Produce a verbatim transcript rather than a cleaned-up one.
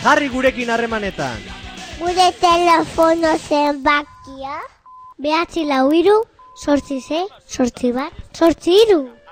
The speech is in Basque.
Jarri gurekin harremanetan. Gure telefono zenbakia? Behatzi lau hiru, zortzi sei, zortzi bat, zortzi hiru.